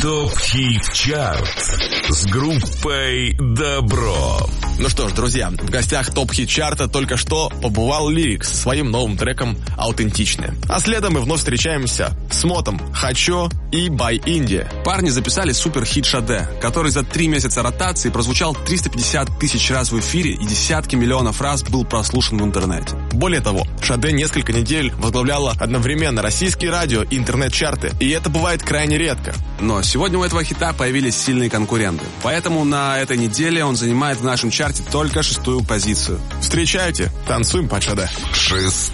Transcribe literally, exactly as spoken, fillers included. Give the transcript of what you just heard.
ТОП-хит-чарт с группой Добро. Ну что ж, друзья, в гостях ТОП-хит-чарта только что побывал Лирикс со своим новым треком «Аутентичное». А следом мы вновь встречаемся с мотом «Хочу» и «By Indie». Парни записали супер-хит «Шаде», который за три месяца ротации прозвучал триста пятьдесят тысяч раз в эфире и десятки миллионов раз был прослушан в интернете. Более того, «Шаде» несколько недель возглавляла одновременно российские радио и интернет-чарты, и это бывает крайне редко. Но сегодня у этого хита появились сильные конкуренты, поэтому на этой неделе он занимает в нашем чарте только шестую позицию. Встречайте, танцуем под «Шаде». Шесть.